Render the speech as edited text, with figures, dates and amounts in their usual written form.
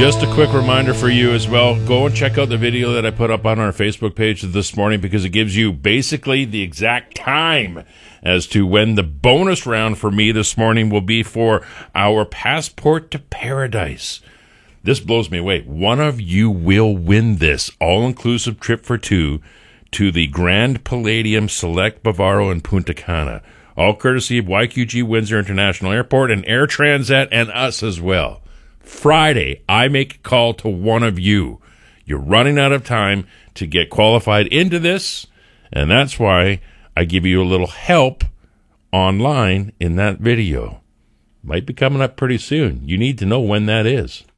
Just a quick reminder for you as well. Go and check out the video that I put up on our Facebook page this morning because it gives you basically the exact time as to when the bonus round for me this morning will be for our Passport to Paradise. This blows me away. One of you will win this all-inclusive trip for two to the Grand Palladium Select Bavaro in Punta Cana. All courtesy of YQG Windsor International Airport and Air Transat and us as well. Friday, I make a call to one of you. You're running out of time to get qualified into this, and that's why I give you a little help online in that video. Might be coming up pretty soon. You need to know when that is.